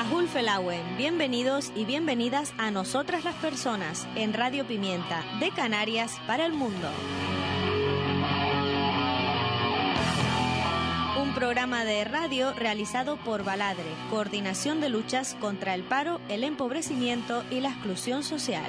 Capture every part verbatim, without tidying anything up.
Ajul Felauen, bienvenidos y bienvenidas a Nosotras las Personas en Radio Pimienta, de Canarias para el mundo. Un programa de radio realizado por Baladre, Coordinación de Luchas contra el Paro, el Empobrecimiento y la Exclusión Social.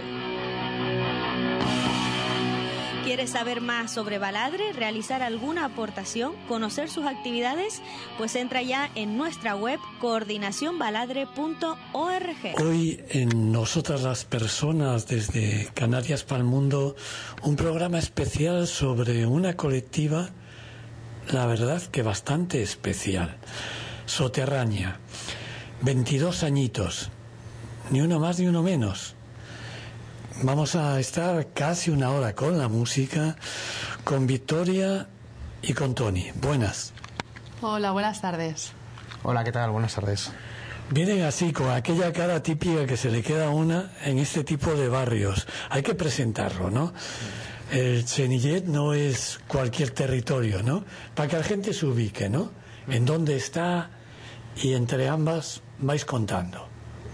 ¿Quieres saber más sobre Baladre, realizar alguna aportación, conocer sus actividades? Pues entra ya en nuestra web coordinación baladre punto org. Hoy en Nosotras las Personas desde Canarias para el Mundo, un programa especial sobre una colectiva, la verdad que bastante especial. Soterránea, veintidós añitos, ni uno más ni uno menos. Vamos a estar casi una hora con la música, con Victoria y con Tony. Buenas. Hola, buenas tardes. Hola, ¿qué tal? Buenas tardes. Vienen así, con aquella cara típica que se le queda a una en este tipo de barrios. Hay que presentarlo, ¿no? El Cenillet no es cualquier territorio, ¿no? Para que la gente se ubique, ¿no? En dónde está, y entre ambas vais contando.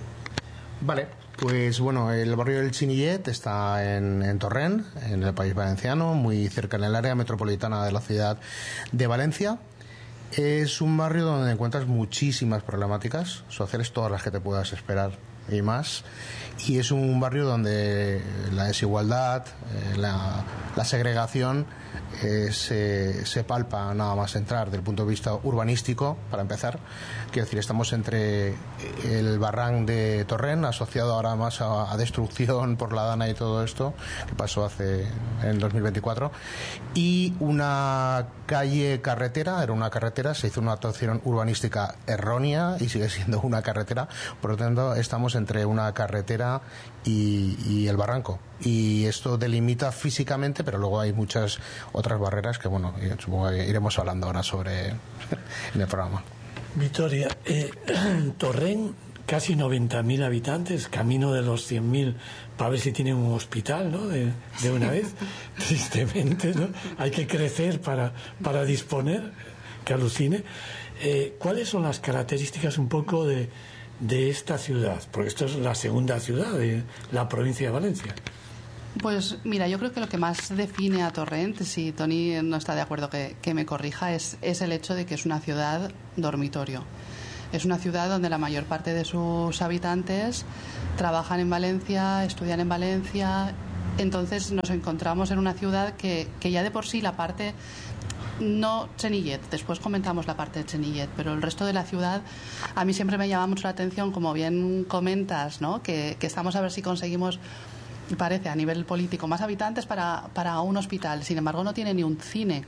Vale. Pues bueno, el barrio del Cenillet está en, en Torrent, en el País Valenciano, muy cerca en el área metropolitana de la ciudad de Valencia. Es un barrio donde encuentras muchísimas problemáticas sociales, todas las que te puedas esperar y más. Y es un barrio donde la desigualdad, eh, la, la segregación eh, se, se palpa nada más entrar desde el punto de vista urbanístico, para empezar. Quiero decir, estamos entre el barranc de Torrent, asociado ahora más a, a destrucción por la Dana y todo esto, que pasó hace en el dos mil veinticuatro, y una calle carretera, era una carretera, se hizo una actuación urbanística errónea y sigue siendo una carretera, por lo tanto estamos entre una carretera y, y el barranco, y esto delimita físicamente, pero luego hay muchas otras barreras que bueno, supongo que iremos hablando ahora sobre en el programa. Victoria, eh, Torrent, casi noventa mil habitantes, camino de los cien mil, para ver si tienen un hospital, ¿no? De, de una vez, tristemente, ¿no? Hay que crecer para, para disponer, que alucine. Eh, ¿Cuáles son las características un poco de, de esta ciudad? Porque esto es la segunda ciudad de la provincia de Valencia. Pues mira, yo creo que lo que más define a Torrent, si Tony no está de acuerdo que, que me corrija, es, es el hecho de que es una ciudad dormitorio. Es una ciudad donde la mayor parte de sus habitantes trabajan en Valencia, estudian en Valencia. Entonces nos encontramos en una ciudad que, que ya de por sí la parte, no Cenillet, después comentamos la parte de Cenillet, pero el resto de la ciudad a mí siempre me llama mucho la atención, como bien comentas, ¿no? que, que estamos a ver si conseguimos, parece a nivel político, más habitantes para, para un hospital. Sin embargo, no tiene ni un cine.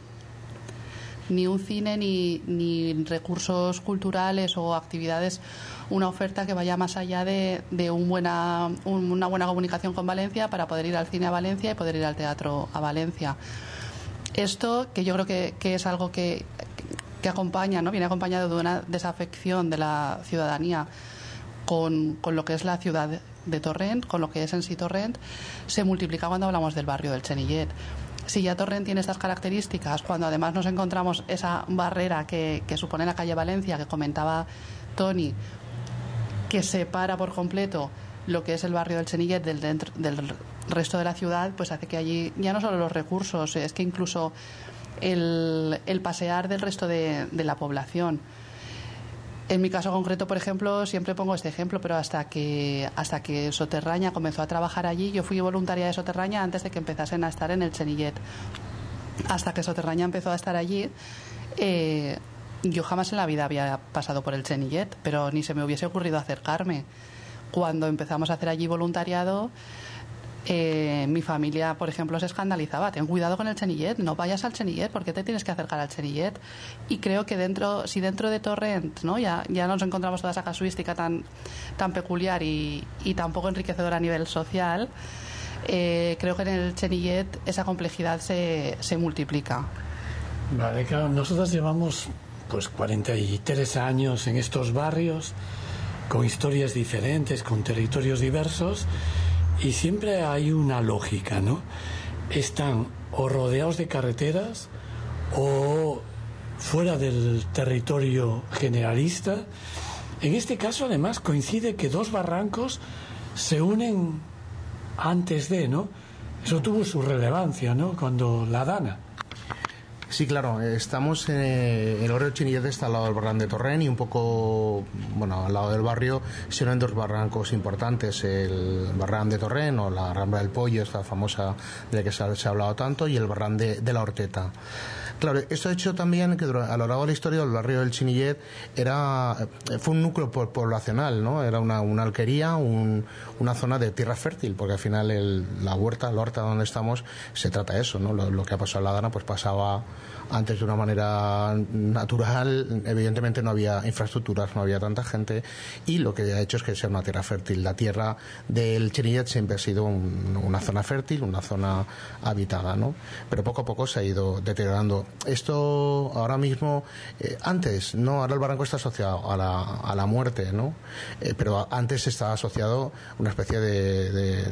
Ni un cine, ni, ni recursos culturales o actividades, una oferta que vaya más allá de, de un buena, un, una buena comunicación con Valencia para poder ir al cine a Valencia y poder ir al teatro a Valencia. Esto, que yo creo que, que es algo que, que acompaña, ¿no? Viene acompañado de una desafección de la ciudadanía con, con lo que es la ciudad de Torrent, con lo que es en sí Torrent, se multiplica cuando hablamos del barrio del Cenillet. Si ya Torrent tiene estas características, cuando además nos encontramos esa barrera que, que supone la calle Valencia, que comentaba Tony, que separa por completo lo que es el barrio del Cenillet del, dentro, del resto de la ciudad, pues hace que allí ya no solo los recursos, es que incluso el, el pasear del resto de, de la población. En mi caso concreto, por ejemplo, siempre pongo este ejemplo, pero hasta que hasta que Soterránea comenzó a trabajar allí, yo fui voluntaria de Soterránea antes de que empezasen a estar en el Cenillet. Hasta que Soterránea empezó a estar allí, eh, yo jamás en la vida había pasado por el Cenillet, pero ni se me hubiese ocurrido acercarme. Cuando empezamos a hacer allí voluntariado, Eh, mi familia, por ejemplo, se escandalizaba: ten cuidado con el Cenillet, no vayas al Cenillet, ¿por qué te tienes que acercar al Cenillet? Y creo que dentro, si dentro de Torrent, ¿no? ya, ya nos encontramos toda esa casuística tan, tan peculiar y, y tan poco enriquecedora a nivel social, eh, creo que en el Cenillet esa complejidad se, se multiplica. Vale, claro, nosotros llevamos pues cuarenta y tres años en estos barrios, con historias diferentes, con territorios diversos, y siempre hay una lógica, ¿no? Están o rodeados de carreteras o fuera del territorio generalista, En este caso, además, coincide que dos barrancos se unen antes de, ¿no? Eso tuvo su relevancia, ¿no? Cuando la Dana. Sí, claro, estamos en el barrio de Chinillet, está al lado del barranco de Torrent y un poco, bueno, al lado del barrio se unen dos barrancos importantes, el barranco de Torrent o la Rambla del Pollo, esta famosa de la que se ha, se ha hablado tanto, y el barranco de, de la Horteta. Claro, esto ha hecho también que a lo largo de la historia el barrio del Chinillet era, fue un núcleo poblacional, ¿no? Era una, una alquería, un, una zona de tierra fértil, porque al final el, la huerta, la horta donde estamos, se trata de eso, ¿no? Lo, lo que ha pasado en la Dana, pues pasaba antes de una manera natural, evidentemente no había infraestructuras, no había tanta gente, y lo que ha hecho es que sea una tierra fértil. La tierra del Chinillet siempre ha sido un, una zona fértil, una zona habitada, ¿no? Pero poco a poco se ha ido deteriorando. Esto ahora mismo, eh, antes, no, ahora el barranco está asociado a la, a la muerte, ¿no? Eh, pero antes estaba asociado a una especie de, de,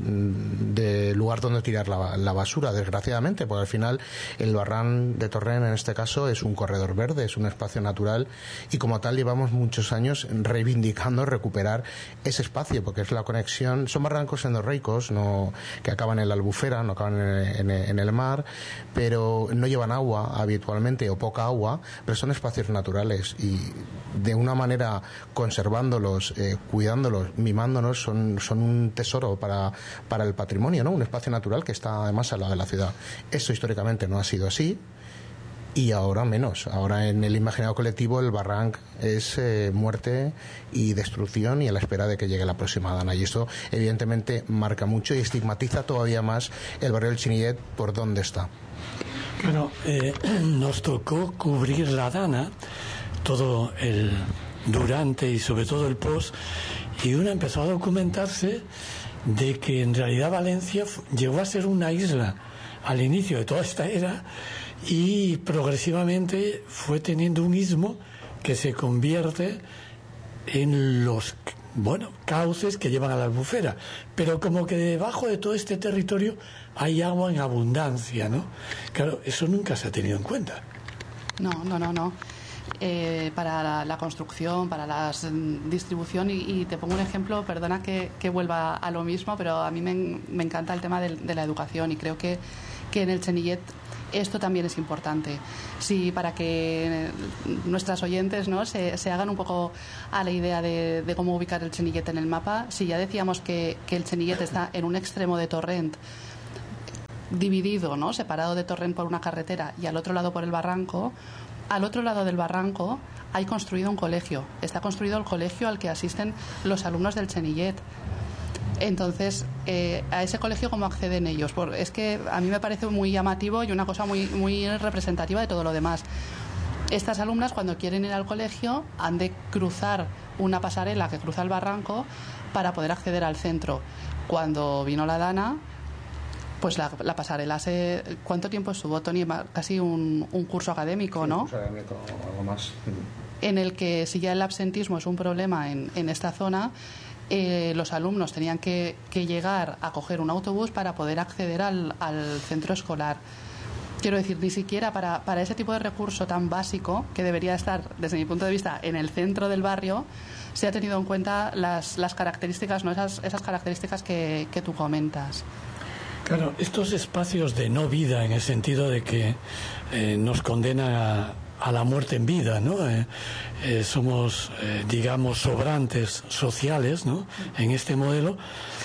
de lugar donde tirar la, la basura, desgraciadamente, porque al final el barranco de Torrent, en este caso, es un corredor verde, es un espacio natural, y como tal llevamos muchos años reivindicando recuperar ese espacio, porque es la conexión. Son barrancos endorreicos, no, que acaban en la albufera, no acaban en, en, en el mar, pero no llevan agua habitualmente, o poca agua, pero son espacios naturales, y de una manera conservándolos, eh, cuidándolos, mimándonos, son, son un tesoro para, para el patrimonio, ¿no? Un espacio natural que está además al lado de la ciudad. Esto históricamente no ha sido así, y ahora menos. Ahora en el imaginario colectivo el barranc es eh, muerte y destrucción, y a la espera de que llegue la próxima Dana, y esto evidentemente marca mucho y estigmatiza todavía más el barrio del Chinillet por dónde está. Bueno, eh, nos tocó cubrir la Dana, todo el durante y sobre todo el post, y uno empezó a documentarse de que en realidad Valencia llegó a ser una isla al inicio de toda esta era, y progresivamente fue teniendo un istmo que se convierte en los, bueno, cauces que llevan a la albufera, pero como que debajo de todo este territorio hay agua en abundancia, ¿no? Claro, eso nunca se ha tenido en cuenta. No, no, no, no. Eh, para la, la construcción, para la distribución, y, y te pongo un ejemplo, perdona que, que vuelva a lo mismo, pero a mí me, me encanta el tema de, de la educación, y creo que, que en el Chinillet esto también es importante. Sí, para que nuestras oyentes, ¿no?, se, se hagan un poco a la idea de, de cómo ubicar el Chinillet en el mapa. Si ya decíamos que, que el Chinillet está en un extremo de Torrent, dividido, ¿no?, separado de Torrent por una carretera, y al otro lado por el barranco, al otro lado del barranco hay construido un colegio. Está construido el colegio al que asisten los alumnos del Chinillet. Entonces, eh, a ese colegio, ¿cómo acceden ellos? Por, es que a mí me parece muy llamativo y una cosa muy, muy representativa de todo lo demás. Estas alumnas, cuando quieren ir al colegio, han de cruzar una pasarela que cruza el barranco para poder acceder al centro. Cuando vino la Dana, pues la, la pasarela se... ¿Cuánto tiempo estuvo, Tony? Casi un, un curso académico, ¿no? Sí, un curso académico, algo más. En el que, si ya el absentismo es un problema en, en esta zona, eh, los alumnos tenían que, que llegar a coger un autobús para poder acceder al, al centro escolar. Quiero decir, ni siquiera para, para ese tipo de recurso tan básico, que debería estar, desde mi punto de vista, en el centro del barrio, se ha tenido en cuenta las, las características, ¿no?, esas, esas características que, que tú comentas. Claro, estos espacios de no vida, en el sentido de que eh, nos condenan a, a la muerte en vida, ¿no? Eh, eh, somos, eh, digamos, sobrantes sociales, ¿no?, en este modelo.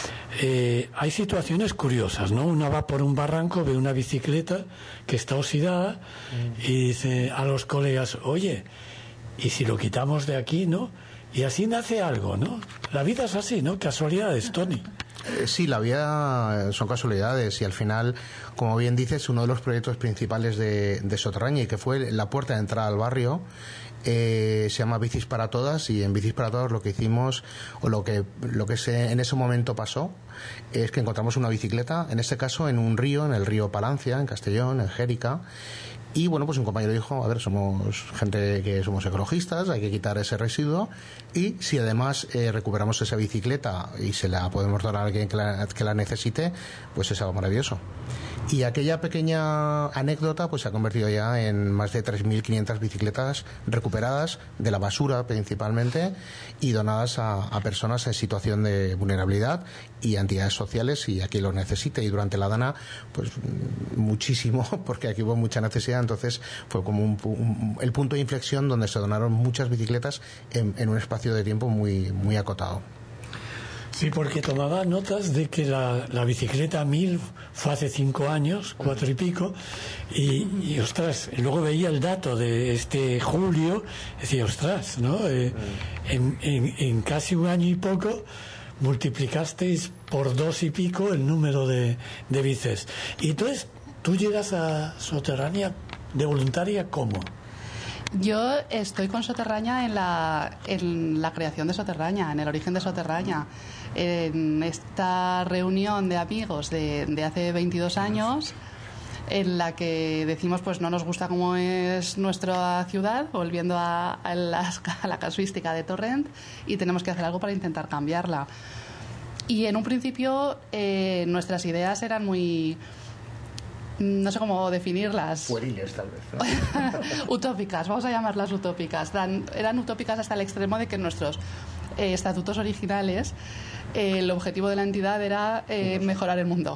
Eh, hay situaciones curiosas, ¿no? Una va por un barranco, ve una bicicleta que está oxidada y dice a los colegas, oye, ¿y si lo quitamos de aquí, no? Y así nace algo, ¿no? La vida es así, ¿no? Casualidades, Tony. Sí, la vida son casualidades, y al final, como bien dices, uno de los proyectos principales de, de Soterraña, y que fue la puerta de entrada al barrio, eh, se llama Bicis para Todas, y en Bicis para Todas lo que hicimos, o lo que, lo que se, en ese momento pasó, es que encontramos una bicicleta, en este caso en un río, en el río Palancia, en Castellón, en Jérica. Y bueno, pues un compañero dijo, a ver, somos gente que somos ecologistas, hay que quitar ese residuo, y si además eh, recuperamos esa bicicleta y se la podemos dar a alguien que la, que la necesite, pues es algo maravilloso. Y aquella pequeña anécdota pues se ha convertido ya en más de tres mil quinientas bicicletas recuperadas de la basura principalmente y donadas a, a personas en situación de vulnerabilidad y a entidades sociales y a quien lo necesite. Y durante la Dana pues muchísimo, porque aquí hubo mucha necesidad, entonces fue como un, un, el punto de inflexión donde se donaron muchas bicicletas en, en un espacio de tiempo muy, muy acotado. Sí, porque tomaba notas de que la, la bicicleta mil fue hace cinco años, cuatro y pico, y, y ostras, y luego veía el dato de este julio, decía, ostras, ¿no? Eh, en, en, en casi un año y poco multiplicasteis por dos y pico el número de, de bicis. Y entonces, ¿tú llegas a Soterrania de voluntaria cómo? Yo estoy con Soterraña en la, en la creación de Soterraña, en el origen de Soterraña. En esta reunión de amigos de, de hace veintidós años, en la que decimos pues no nos gusta cómo es nuestra ciudad, volviendo a, a, la, a la casuística de Torrent, y tenemos que hacer algo para intentar cambiarla. Y en un principio eh, nuestras ideas eran muy... no sé cómo definirlas. Pueriles, tal vez, ¿no? Utópicas, vamos a llamarlas utópicas. Dan, eran utópicas hasta el extremo de que en nuestros eh, estatutos originales eh, el objetivo de la entidad era eh, mejorar el mundo.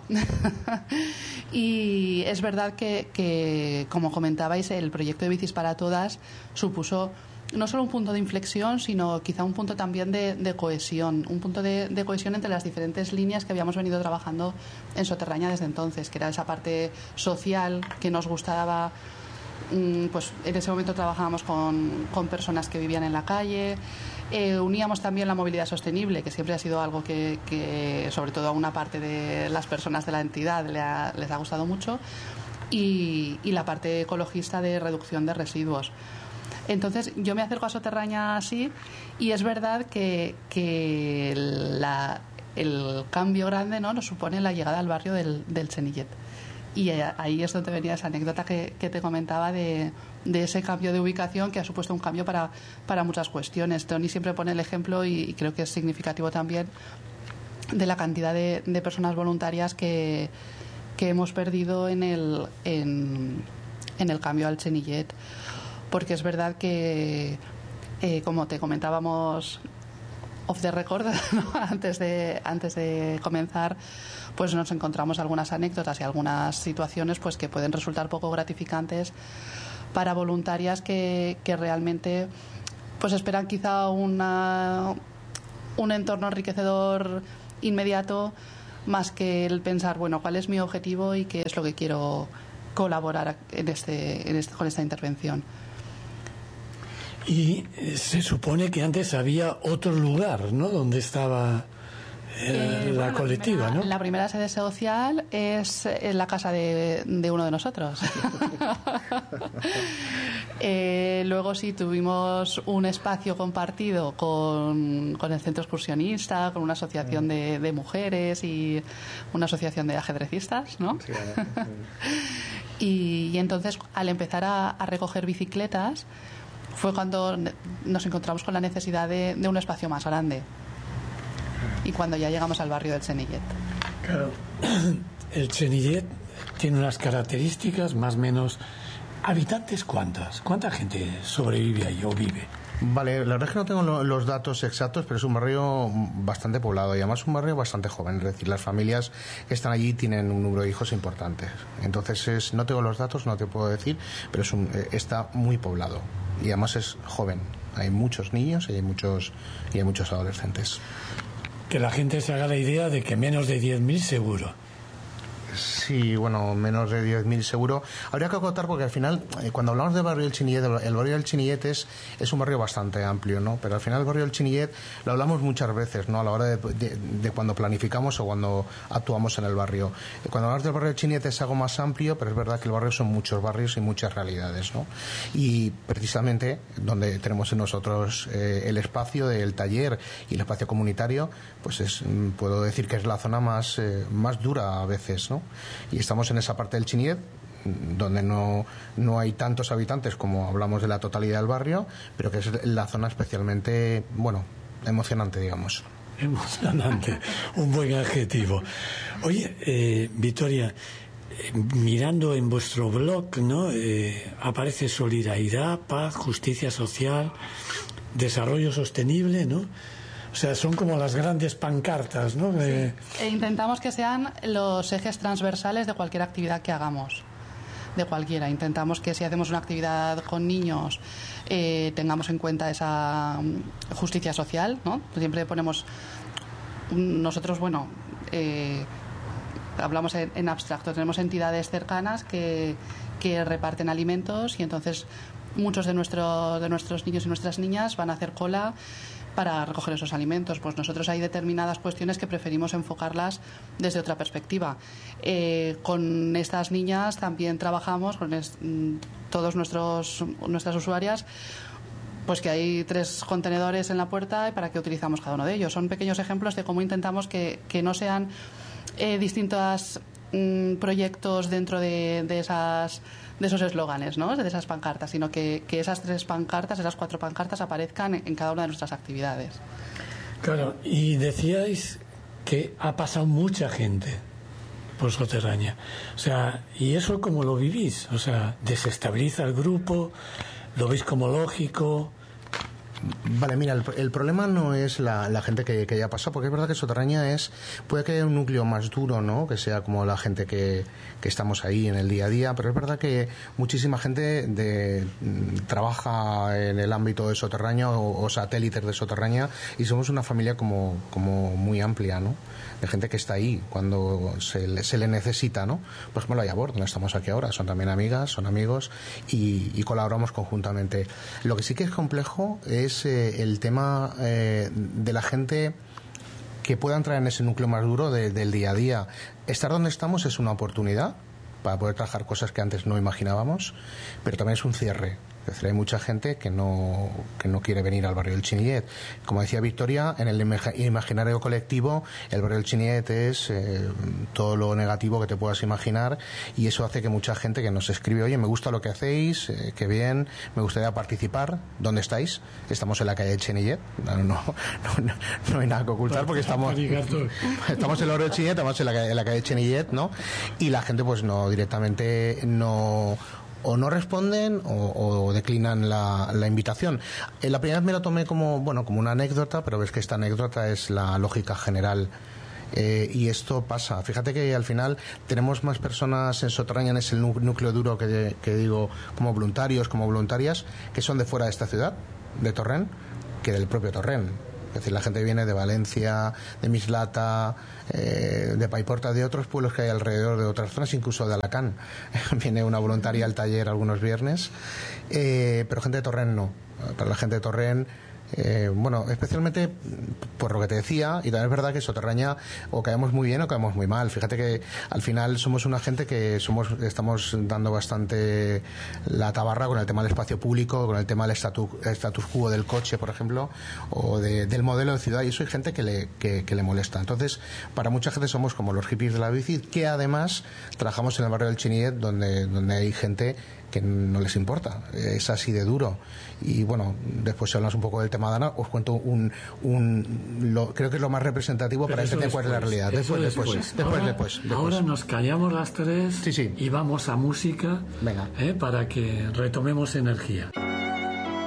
Y es verdad que, que, como comentabais, el proyecto de Bicis para Todas supuso no solo un punto de inflexión, sino quizá un punto también de, de cohesión, un punto de, de cohesión entre las diferentes líneas que habíamos venido trabajando en Soterraña desde entonces, que era esa parte social que nos gustaba. Pues en ese momento trabajábamos con, con personas que vivían en la calle, eh, uníamos también la movilidad sostenible, que siempre ha sido algo que, que sobre todo a una parte de las personas de la entidad le ha, les ha gustado mucho, y, y la parte ecologista de reducción de residuos. Entonces yo me acerco a Soterraña así, y es verdad que, que la, el cambio grande, ¿no?, nos supone la llegada al barrio del, del Chenillet. Y ahí es donde venía esa anécdota que, que te comentaba de, de ese cambio de ubicación, que ha supuesto un cambio para, para muchas cuestiones. Tony siempre pone el ejemplo, y, y creo que es significativo también, de la cantidad de, de personas voluntarias que, que hemos perdido en el, en, en el cambio al Chenillet. Porque es verdad que, eh, como te comentábamos off the record, ¿no?, antes de, antes de comenzar, pues nos encontramos algunas anécdotas y algunas situaciones pues que pueden resultar poco gratificantes para voluntarias que, que realmente pues esperan quizá una, un entorno enriquecedor inmediato, más que el pensar, bueno, cuál es mi objetivo y qué es lo que quiero colaborar en este, en este, con esta intervención. Y se supone que antes había otro lugar, ¿no?, donde estaba eh, eh, la bueno, colectiva, la primera, ¿no? La primera sede social es en la casa de, de uno de nosotros. eh, luego sí tuvimos un espacio compartido con, con el centro excursionista, con una asociación de, de mujeres y una asociación de ajedrecistas, ¿no? Sí, bueno. y, y entonces, al empezar a, a recoger bicicletas, fue cuando nos encontramos con la necesidad de, de un espacio más grande, y cuando ya llegamos al barrio del Chenillet. Claro. El Chenillet tiene unas características más o menos. ¿Habitantes cuántas? ¿Cuánta gente sobrevive ahí o vive? Vale, la verdad es que no tengo los datos exactos, pero es un barrio bastante poblado y además un barrio bastante joven. Es decir, las familias que están allí tienen un número de hijos importantes. Entonces, es, no tengo los datos, no te puedo decir, pero es un, está muy poblado y además es joven. Hay muchos niños y hay muchos, y hay muchos adolescentes. Que la gente se haga la idea de que menos de diez mil seguro. Sí, bueno, menos de diez mil seguro. Habría que acotar porque al final, eh, cuando hablamos del barrio del Chenillet, el barrio del Chenillet es, es un barrio bastante amplio, ¿no? Pero al final el barrio del Chenillet lo hablamos muchas veces, ¿no?, a la hora de, de, de cuando planificamos o cuando actuamos en el barrio. Cuando hablamos del barrio del Chenillet es algo más amplio, pero es verdad que el barrio son muchos barrios y muchas realidades, ¿no? Y precisamente donde tenemos en nosotros eh, el espacio del taller y el espacio comunitario, pues es, puedo decir que es la zona más, eh, más dura a veces, ¿no? Y estamos en esa parte del Chenillet donde no, no hay tantos habitantes como hablamos de la totalidad del barrio, pero que es la zona especialmente, bueno, emocionante, digamos. Emocionante, un buen adjetivo. Oye, eh, Victoria, mirando en vuestro blog, ¿no? Eh, aparece solidaridad, paz, justicia social, desarrollo sostenible, ¿no? O sea, son como las grandes pancartas, ¿no? De... Sí. E intentamos que sean los ejes transversales de cualquier actividad que hagamos, de cualquiera. Intentamos que si hacemos una actividad con niños eh, tengamos en cuenta esa justicia social, ¿no? Siempre ponemos nosotros, bueno, eh, hablamos en, en abstracto, tenemos entidades cercanas que, que reparten alimentos y entonces muchos de, nuestro, de nuestros niños y nuestras niñas van a hacer cola para recoger esos alimentos. Pues nosotros hay determinadas cuestiones que preferimos enfocarlas desde otra perspectiva. Eh, con estas niñas también trabajamos, con es, todos nuestros nuestras usuarias, pues que hay tres contenedores en la puerta y para qué utilizamos cada uno de ellos. Son pequeños ejemplos de cómo intentamos que, que no sean eh, distintos mm, proyectos dentro de, de esas de esos eslóganes, ¿no? De esas pancartas, sino que, que esas tres pancartas, esas cuatro pancartas aparezcan en, en cada una de nuestras actividades. Claro, y decíais que ha pasado mucha gente por Soterraña. O sea, ¿y eso cómo lo vivís? O sea, ¿desestabiliza el grupo? ¿Lo veis como lógico? Vale, mira, el, el problema no es la, la gente que, que ya pasó, porque es verdad que Soterraña es, puede que haya un núcleo más duro, ¿no? Que sea como la gente que, que estamos ahí en el día a día, pero es verdad que muchísima gente de, trabaja en el ámbito de Soterraña o, o satélites de Soterraña y somos una familia como, como muy amplia, ¿no? De gente que está ahí cuando se le, se le necesita, ¿no? Por ejemplo, la Yabor, donde estamos aquí ahora, son también amigas, son amigos y, y colaboramos conjuntamente. Lo que sí que es complejo es eh, el tema eh, de la gente que pueda entrar en ese núcleo más duro de, del día a día. Estar donde estamos es una oportunidad para poder trabajar cosas que antes no imaginábamos, pero también es un cierre. Es decir, hay mucha gente que no, que no quiere venir al barrio del Chinillet. Como decía Victoria, en el imaginario colectivo, el barrio del Chinillet es eh, todo lo negativo que te puedas imaginar y eso hace que mucha gente que nos escribe, oye, me gusta lo que hacéis, eh, qué bien, me gustaría participar. ¿Dónde estáis? Estamos en la calle del Chinillet. No, no, no, no, no hay nada que ocultar porque estamos, estamos en el barrio del Chinillet, estamos en la, en la calle del Chinillet, ¿no? Y la gente pues no, directamente no... o no responden o, o declinan la, la invitación. En la primera vez me lo tomé como, bueno, como una anécdota, pero ves que esta anécdota es la lógica general. Eh, y esto pasa. Fíjate que al final tenemos más personas en Soterraña, en ese núcleo duro que, que digo, como voluntarios, como voluntarias, que son de fuera de esta ciudad, de Torrent, que del propio Torrent. Es decir, la gente viene de Valencia, de Mislata, eh, de Paiporta, de otros pueblos que hay alrededor, de otras zonas, incluso de Alacant. Viene una voluntaria al taller algunos viernes, eh, pero gente de Torrent no. Para la gente de Torrent, eh, bueno, especialmente por lo que te decía, y también es verdad que Soterraña o caemos muy bien o caemos muy mal. Fíjate que al final somos una gente que somos estamos dando bastante la tabarra con el tema del espacio público, con el tema del status, status quo del coche, por ejemplo, o de, del modelo de ciudad, y eso hay gente que le, que, que le molesta. Entonces, para mucha gente somos como los hippies de la bici, que además trabajamos en el barrio del Chinillet, donde, donde hay gente que no les importa, es así de duro. Y bueno, después si hablamos un poco del tema de Ana, os cuento un, un lo, creo que es lo más representativo pero para entender cuál es la realidad. Después, después, después, después, ahora, después, después. Ahora nos callamos las tres sí, sí. y vamos a música. Venga. Eh, para que retomemos energía.